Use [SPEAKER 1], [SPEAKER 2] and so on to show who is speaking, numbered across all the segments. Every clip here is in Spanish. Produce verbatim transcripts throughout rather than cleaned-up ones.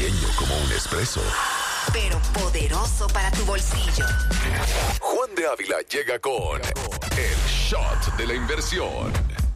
[SPEAKER 1] pequeño como un espresso,
[SPEAKER 2] pero poderoso para tu bolsillo.
[SPEAKER 1] Juan de Ávila llega con el shot de la inversión.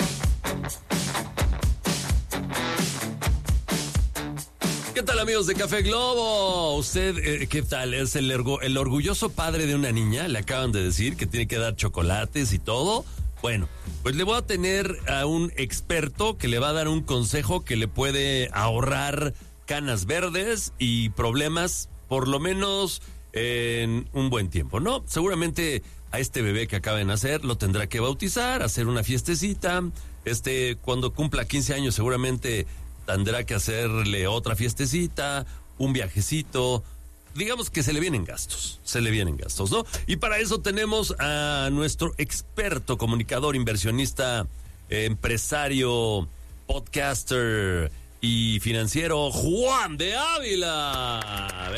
[SPEAKER 3] ¿Qué tal, amigos de Café Globo? Usted, eh, ¿qué tal? Es el, ergo, el orgulloso padre de una niña. Le acaban de decir que tiene que dar chocolates y todo. Bueno, pues le voy a tener a un experto que le va a dar un consejo que le puede ahorrar canas verdes y problemas, por lo menos en un buen tiempo, ¿no? Seguramente a este bebé que acaba de nacer lo tendrá que bautizar, hacer una fiestecita. Este, cuando cumpla quince años, seguramente tendrá que hacerle otra fiestecita, un viajecito. Digamos que se le vienen gastos, se le vienen gastos, ¿no? Y para eso tenemos a nuestro experto, comunicador, inversionista, eh, empresario, podcaster y financiero, Juan de Ávila.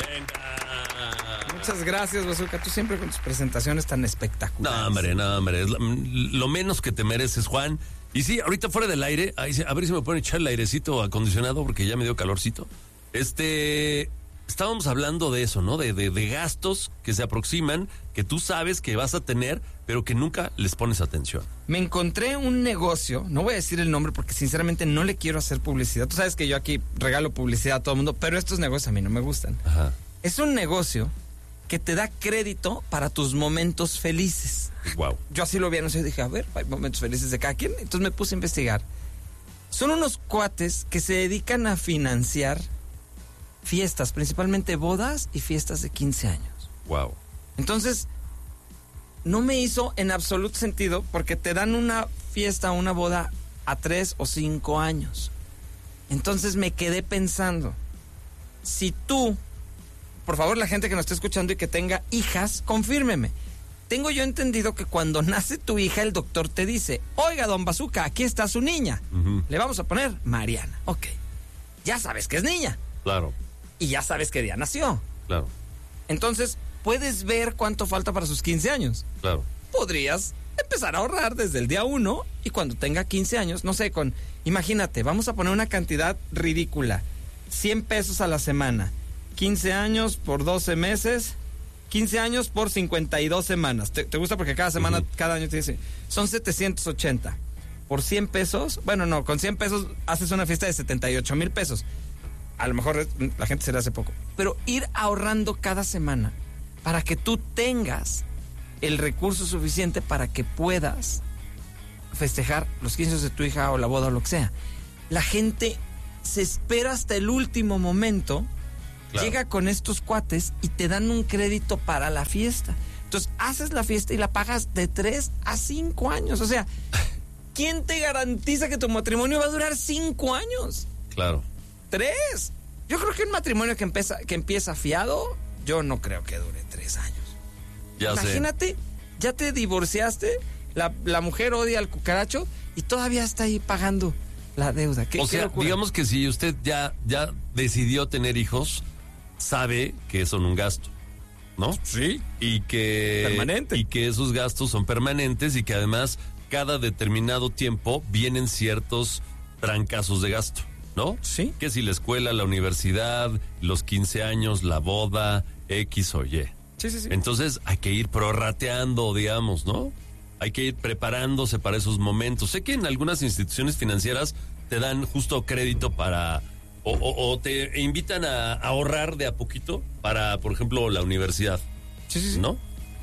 [SPEAKER 3] Venga.
[SPEAKER 4] Muchas gracias, Bazooka. Tú siempre con tus presentaciones tan espectaculares.
[SPEAKER 3] No, hombre, no, hombre. Es lo, lo menos que te mereces, Juan. Y sí, ahorita fuera del aire, ahí, a ver si me pueden echar el airecito acondicionado porque ya me dio calorcito. Este... Estábamos hablando de eso, ¿no? De, de, de gastos que se aproximan, que tú sabes que vas a tener, pero que nunca les pones atención.
[SPEAKER 4] Me encontré un negocio, no voy a decir el nombre porque sinceramente no le quiero hacer publicidad. Tú sabes que yo aquí regalo publicidad a todo el mundo, pero estos negocios a mí no me gustan.
[SPEAKER 3] Ajá.
[SPEAKER 4] Es un negocio que te da crédito para tus momentos felices.
[SPEAKER 3] Wow.
[SPEAKER 4] Yo así lo vi, no sé, dije, a ver, hay momentos felices de cada quien. Entonces me puse a investigar. Son unos cuates que se dedican a financiar fiestas, principalmente bodas y fiestas de quince años.
[SPEAKER 3] Wow.
[SPEAKER 4] Entonces, no me hizo en absoluto sentido porque te dan una fiesta, una boda a tres o cinco años. Entonces me quedé pensando, si tú, por favor, la gente que nos esté escuchando y que tenga hijas, confírmeme. Tengo yo entendido que cuando nace tu hija, el doctor te dice, oiga, don Bazooka, aquí está su niña. Uh-huh. Le vamos a poner Mariana. Ok. Ya sabes que es niña.
[SPEAKER 3] Claro.
[SPEAKER 4] Y ya sabes qué día nació.
[SPEAKER 3] Claro.
[SPEAKER 4] Entonces, puedes ver cuánto falta para sus quince años.
[SPEAKER 3] Claro.
[SPEAKER 4] Podrías empezar a ahorrar desde el día uno y cuando tenga quince años, no sé, con... Imagínate, vamos a poner una cantidad ridícula. cien pesos a la semana. quince años por doce meses. quince años por cincuenta y dos semanas. ¿Te, te gusta? Porque cada semana, uh-huh. cada año te dice... Son setecientos ochenta. Por cien pesos... Bueno, no, con cien pesos haces una fiesta de setenta y ocho mil pesos. A lo mejor la gente se le hace poco. Pero ir ahorrando cada semana para que tú tengas el recurso suficiente para que puedas festejar los quince años de tu hija o la boda o lo que sea. La gente se espera hasta el último momento, claro. Llega con estos cuates y te dan un crédito para la fiesta. Entonces haces la fiesta y la pagas de tres a cinco años. O sea, ¿quién te garantiza que tu matrimonio va a durar cinco años?
[SPEAKER 3] Claro.
[SPEAKER 4] Tres. Yo creo que un matrimonio que empieza, que empieza fiado, yo no creo que dure tres años.
[SPEAKER 3] Ya
[SPEAKER 4] Imagínate,
[SPEAKER 3] sé.
[SPEAKER 4] ya te divorciaste, la, la mujer odia al cucaracho y todavía está ahí pagando la deuda. ¿Qué,
[SPEAKER 3] o
[SPEAKER 4] qué
[SPEAKER 3] sea,
[SPEAKER 4] locura?
[SPEAKER 3] digamos que si usted ya, ya decidió tener hijos, sabe que son un gasto, ¿no?
[SPEAKER 4] Sí.
[SPEAKER 3] Y que...
[SPEAKER 4] Permanente.
[SPEAKER 3] Y que esos gastos son permanentes y que además cada determinado tiempo vienen ciertos trancazos de gasto, ¿no?
[SPEAKER 4] Sí.
[SPEAKER 3] Que si la escuela, la universidad, los quince años, la boda, X o Y.
[SPEAKER 4] Sí, sí, sí.
[SPEAKER 3] Entonces hay que ir prorrateando, digamos, ¿no? Hay que ir preparándose para esos momentos. Sé que en algunas instituciones financieras te dan justo crédito para... O, o, o te invitan a ahorrar de a poquito para, por ejemplo, la universidad.
[SPEAKER 4] Sí, sí, sí.
[SPEAKER 3] ¿No?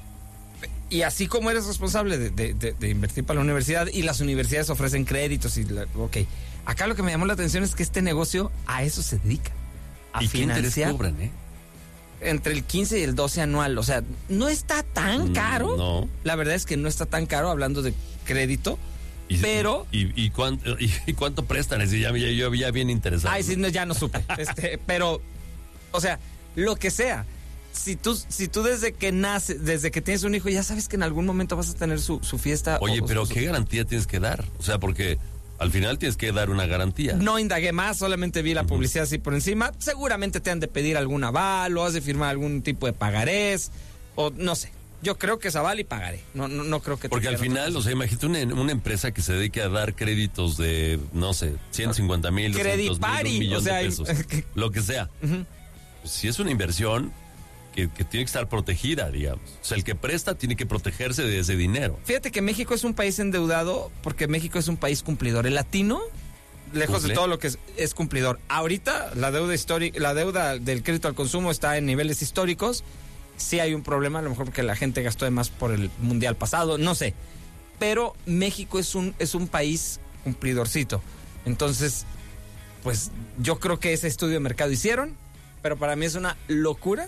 [SPEAKER 4] Y así como eres responsable de, de, de, de invertir para la universidad y las universidades ofrecen créditos y... La, ok. Acá lo que me llamó la atención es que este negocio a eso se dedica. A
[SPEAKER 3] ¿Y qué interés cobran, eh?
[SPEAKER 4] Entre el quince y el doce anual. O sea, no está tan caro.
[SPEAKER 3] No.
[SPEAKER 4] La verdad es que no está tan caro hablando de crédito.
[SPEAKER 3] Y,
[SPEAKER 4] pero...
[SPEAKER 3] Y, y, cuánto, y, y cuánto prestan? Es decir, ya, ya, yo ya bien interesado.
[SPEAKER 4] Ay, sí, no, ya no supe. este, pero, o sea, lo que sea. Si tú, si tú desde que naces, desde que tienes un hijo, ya sabes que en algún momento vas a tener su, su fiesta.
[SPEAKER 3] Oye,
[SPEAKER 4] o,
[SPEAKER 3] pero
[SPEAKER 4] o su,
[SPEAKER 3] ¿qué garantía tienes que dar? O sea, porque... Al final tienes que dar una garantía.
[SPEAKER 4] No indagué más, solamente vi la uh-huh. publicidad así por encima. Seguramente te han de pedir algún aval o has de firmar algún tipo de pagarés o no sé. Yo creo que Zaval y pagaré. No, no, no creo que...
[SPEAKER 3] Porque al final, o sea, imagínate una, una empresa que se dedique a dar créditos de, no sé, ciento cincuenta mil, doscientos mil, un millón
[SPEAKER 4] o sea,
[SPEAKER 3] de pesos,
[SPEAKER 4] hay...
[SPEAKER 3] lo que sea.
[SPEAKER 4] Uh-huh.
[SPEAKER 3] Pues, si es una inversión que, que tiene que estar protegida, digamos. O sea, el que presta tiene que protegerse de ese dinero.
[SPEAKER 4] Fíjate que México es un país endeudado porque México es un país cumplidor. El latino, lejos ¿Cumple? de todo lo que es, es cumplidor. Ahorita la deuda histórica, la deuda del crédito al consumo está en niveles históricos. Sí hay un problema, a lo mejor porque la gente gastó de más por el mundial pasado, no sé. Pero México es un, es un país cumplidorcito. Entonces, pues yo creo que ese estudio de mercado hicieron, pero para mí es una locura.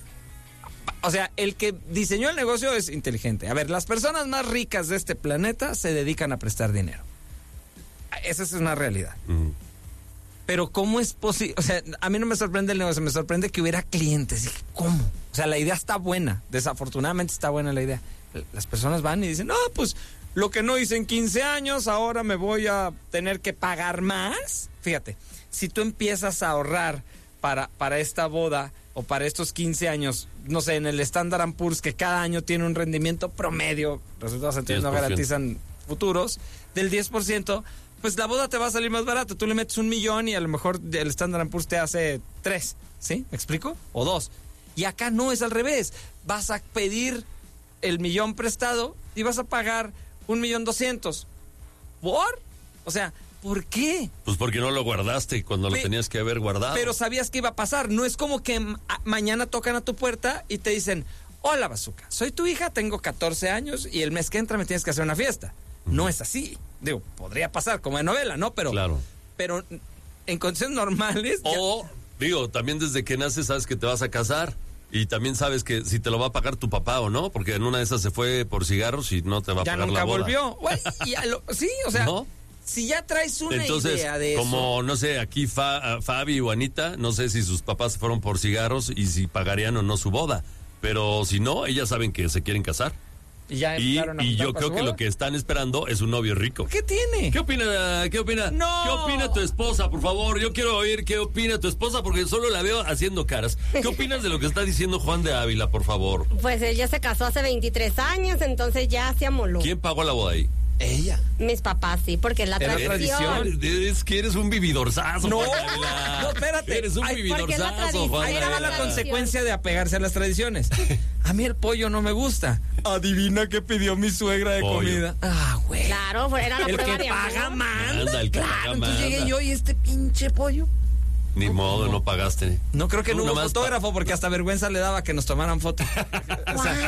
[SPEAKER 4] O sea, el que diseñó el negocio es inteligente. A ver, las personas más ricas de este planeta se dedican a prestar dinero. Esa es una realidad. Uh-huh. Pero ¿cómo es posible? O sea, a mí no me sorprende el negocio, me sorprende que hubiera clientes. ¿Cómo? O sea, la idea está buena. Desafortunadamente está buena la idea. Las personas van y dicen, no, pues lo que no hice en quince años, ahora me voy a tener que pagar más. Fíjate, si tú empiezas a ahorrar para, para esta boda o para estos quince años, no sé, en el Standard and Poor's, que cada año tiene un rendimiento promedio, resultados anteriores no garantizan futuros, del diez por ciento, pues la boda te va a salir más barata. Tú le metes un millón y a lo mejor el Standard and Poor's te hace tres, ¿sí? ¿Me explico? O dos. Y acá no, es al revés. Vas a pedir el millón prestado y vas a pagar un millón doscientos. ¿Por? O sea, ¿por qué?
[SPEAKER 3] Pues porque no lo guardaste cuando Pe- lo tenías que haber guardado.
[SPEAKER 4] Pero sabías que iba a pasar. No es como que ma- mañana tocan a tu puerta y te dicen, hola, Bazooka, soy tu hija, tengo catorce años y el mes que entra me tienes que hacer una fiesta. Uh-huh. No es así. Digo, podría pasar como de novela, ¿no? Pero,
[SPEAKER 3] claro.
[SPEAKER 4] pero en condiciones normales...
[SPEAKER 3] O, ya... digo, también desde que naces sabes que te vas a casar y también sabes que si te lo va a pagar tu papá o no, porque en una de esas se fue por cigarros y no te va a
[SPEAKER 4] ya
[SPEAKER 3] pagar la boda.
[SPEAKER 4] Ya nunca volvió. Bueno, ya lo, sí, o sea... ¿No? Si ya traes una
[SPEAKER 3] Entonces,
[SPEAKER 4] idea de
[SPEAKER 3] como,
[SPEAKER 4] eso...
[SPEAKER 3] Como, no sé, aquí Fa, Fabi o Anita, no sé si sus papás fueron por cigarros y si pagarían o no su boda. Pero si no, ellas saben que se quieren casar.
[SPEAKER 4] Y, ya
[SPEAKER 3] y, y yo creo que lo que están esperando es un novio rico.
[SPEAKER 4] ¿Qué tiene?
[SPEAKER 3] ¿Qué opina? ¿Qué opina?
[SPEAKER 4] No.
[SPEAKER 3] ¿Qué opina tu esposa, por favor? Yo quiero oír qué opina tu esposa porque solo la veo haciendo caras. ¿Qué opinas de lo que está diciendo Juan de Ávila, por favor?
[SPEAKER 5] Pues él ya se casó hace veintitrés años, entonces ya se amoló.
[SPEAKER 3] ¿Quién pagó la boda ahí?
[SPEAKER 4] Ella.
[SPEAKER 5] Mis papás, sí, porque es la tradición.
[SPEAKER 3] tradición. Es que eres un vividorzazo,
[SPEAKER 4] No,
[SPEAKER 3] Juan Ávila.
[SPEAKER 4] no, espérate.
[SPEAKER 3] Eres un
[SPEAKER 4] Ay,
[SPEAKER 3] vividorzazo, Juan
[SPEAKER 4] Ahí
[SPEAKER 3] Ávila.
[SPEAKER 4] va la consecuencia de apegarse a las tradiciones. A mí el pollo no me gusta. Adivina qué pidió mi suegra de
[SPEAKER 3] pollo.
[SPEAKER 4] comida. Ah, güey.
[SPEAKER 5] Claro, era la
[SPEAKER 4] el
[SPEAKER 5] prueba
[SPEAKER 4] que
[SPEAKER 5] de
[SPEAKER 4] paga
[SPEAKER 5] amor.
[SPEAKER 4] manda.
[SPEAKER 3] Anda, el que
[SPEAKER 4] claro,
[SPEAKER 3] paga
[SPEAKER 4] entonces
[SPEAKER 3] manda.
[SPEAKER 4] llegué yo y este pinche pollo.
[SPEAKER 3] Ni
[SPEAKER 4] no,
[SPEAKER 3] modo,
[SPEAKER 4] no.
[SPEAKER 3] no pagaste.
[SPEAKER 4] No creo que
[SPEAKER 3] Tú
[SPEAKER 4] no hubo
[SPEAKER 3] nomás
[SPEAKER 4] fotógrafo
[SPEAKER 3] pa-
[SPEAKER 4] porque hasta vergüenza le daba que nos tomaran fotos. O sea,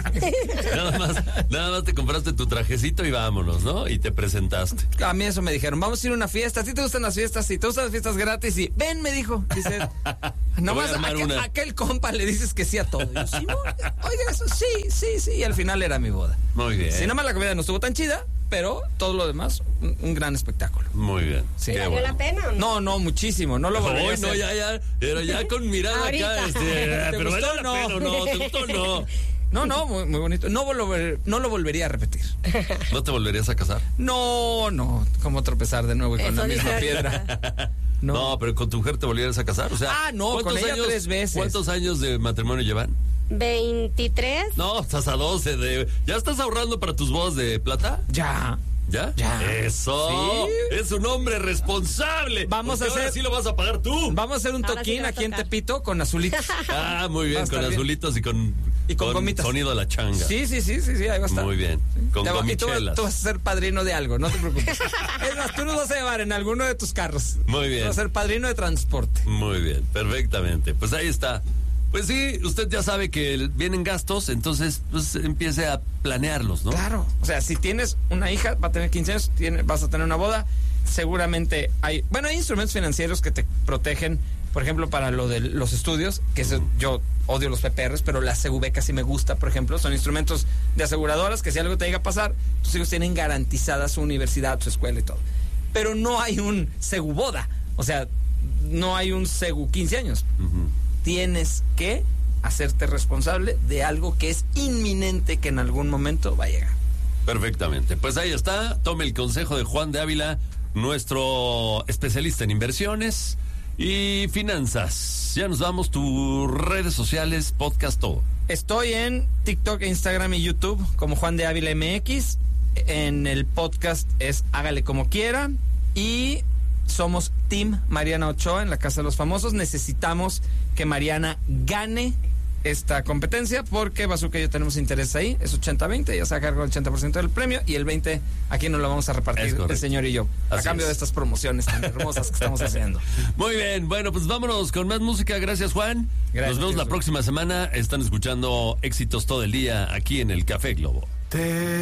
[SPEAKER 3] Nada más, nada más te compraste tu trajecito y vámonos, ¿no? Y te presentaste.
[SPEAKER 4] a mí eso me dijeron, vamos a ir a una fiesta. ¿A ti te gustan las fiestas? Sí, te gustan las fiestas gratis. Y ven, me dijo. Dice, nomás a aquel, a aquel compa le dices que sí a todo. Y yo, sí, no, oiga, eso sí, sí, sí. Y al final era mi boda.
[SPEAKER 3] Muy bien.
[SPEAKER 4] Sí, nada más la comida no estuvo tan chida, pero todo lo demás, un, un gran espectáculo.
[SPEAKER 3] Muy bien.
[SPEAKER 4] Sí.
[SPEAKER 3] Qué
[SPEAKER 5] ¿Valió
[SPEAKER 3] bueno.
[SPEAKER 5] la pena?
[SPEAKER 4] No, no, muchísimo. No lo volvería a
[SPEAKER 3] Hoy no,
[SPEAKER 4] hacer.
[SPEAKER 3] ya, ya, pero ya con mirada
[SPEAKER 5] Ahorita.
[SPEAKER 3] acá, este,
[SPEAKER 4] ¿Te
[SPEAKER 3] pero
[SPEAKER 4] gustó
[SPEAKER 3] vale
[SPEAKER 4] o
[SPEAKER 3] la
[SPEAKER 4] no?
[SPEAKER 3] pena o no, ¿te gustó o no?
[SPEAKER 4] No, no, muy, muy bonito. No, volver, no lo volvería a repetir.
[SPEAKER 3] ¿No te volverías a casar?
[SPEAKER 4] No, no. Como tropezar de nuevo y con
[SPEAKER 5] Eso
[SPEAKER 4] la misma
[SPEAKER 5] dice
[SPEAKER 4] piedra.
[SPEAKER 3] No.
[SPEAKER 4] No.
[SPEAKER 3] pero con tu mujer te volverías a casar, o sea.
[SPEAKER 4] Ah, no,
[SPEAKER 3] ¿cuántos
[SPEAKER 4] con ella
[SPEAKER 3] años,
[SPEAKER 4] tres veces.
[SPEAKER 3] ¿Cuántos años de matrimonio llevan?
[SPEAKER 5] veintitrés.
[SPEAKER 3] No, estás a doce de... ¿Ya estás ahorrando para tus bodas de plata?
[SPEAKER 4] Ya.
[SPEAKER 3] ¿Ya?
[SPEAKER 4] Ya.
[SPEAKER 3] Eso.
[SPEAKER 4] Sí.
[SPEAKER 3] Es un hombre responsable.
[SPEAKER 4] Vamos
[SPEAKER 3] porque
[SPEAKER 4] a hacer-
[SPEAKER 3] ahora sí lo vas a pagar tú.
[SPEAKER 4] Vamos a hacer un
[SPEAKER 5] Ahora sí
[SPEAKER 4] toquín
[SPEAKER 5] va a
[SPEAKER 4] aquí en
[SPEAKER 5] tocar.
[SPEAKER 4] Tepito con azulitos.
[SPEAKER 3] Ah, muy
[SPEAKER 4] Va a
[SPEAKER 3] bien,
[SPEAKER 4] estar
[SPEAKER 3] con
[SPEAKER 4] bien.
[SPEAKER 3] azulitos y con,
[SPEAKER 4] Y con gomitas.
[SPEAKER 3] sonido a la changa.
[SPEAKER 4] Sí, sí, sí, sí, sí, ahí va a estar.
[SPEAKER 3] Muy bien. Con
[SPEAKER 4] Ya va- y tú,
[SPEAKER 3] gomichelas.
[SPEAKER 4] tú vas a ser padrino de algo, no te preocupes. Es más, tú nos vas a llevar en alguno de tus carros.
[SPEAKER 3] Muy bien.
[SPEAKER 4] Tú vas a ser padrino de transporte.
[SPEAKER 3] Muy bien, perfectamente. Pues ahí está. Pues sí, usted ya sabe que el- vienen gastos, entonces pues empiece a planearlos, ¿no?
[SPEAKER 4] Claro. O sea, si tienes una hija, va a tener quince años, tiene, vas a tener una boda, seguramente hay... Bueno, hay instrumentos financieros que te protegen, por ejemplo, para lo de los estudios, que eso, yo odio los P P Rs, pero la C V casi me gusta, por ejemplo. Son instrumentos de aseguradoras que si algo te llega a pasar, tus hijos tienen garantizada su universidad, su escuela y todo. Pero no hay un Seguboda. O sea, no hay un Segu quince años.
[SPEAKER 3] Ujú.
[SPEAKER 4] Tienes que hacerte responsable de algo que es inminente que en algún momento va a llegar.
[SPEAKER 3] Perfectamente. Pues ahí está. Tome el consejo de Juan de Ávila, nuestro especialista en inversiones. Y finanzas. Ya nos vamos, tus redes sociales, podcast, todo.
[SPEAKER 4] Estoy en TikTok, Instagram y YouTube como Juan de Ávila M X. En el podcast es Hágale Como Quiera. Y somos Team Mariana Ochoa en la Casa de los Famosos. Necesitamos que Mariana gane esta competencia porque Bazooka y yo tenemos interés ahí. Es ochenta veinte, ella se ha cargado el ochenta por ciento del premio y el veinte aquí nos lo vamos a repartir el señor y yo.
[SPEAKER 3] Así
[SPEAKER 4] a cambio
[SPEAKER 3] es.
[SPEAKER 4] de estas promociones tan hermosas que estamos haciendo.
[SPEAKER 3] Muy bien, bueno, pues vámonos con más música. Gracias, Juan.
[SPEAKER 4] Gracias,
[SPEAKER 3] Nos vemos la
[SPEAKER 4] tío.
[SPEAKER 3] próxima semana. Están escuchando Éxitos todo el día aquí en el Café Globo.
[SPEAKER 6] Te